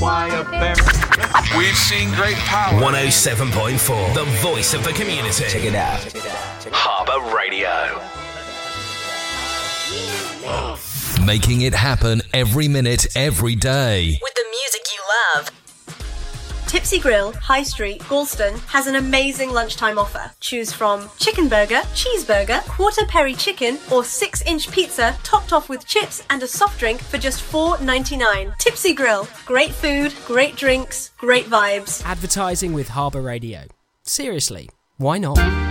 We've seen great power. 107.4, the voice of the community. Check it out. Harbour Radio. Making it happen every minute, every day. With the music you love. Tipsy Grill, High Street, Galston has an amazing lunchtime offer. Choose from chicken burger, cheeseburger, quarter peri chicken, or 6-inch pizza topped off with chips and a soft drink for just $4.99. Tipsy Grill, great food, great drinks, great vibes. Advertising with Harbour Radio. Seriously, why not?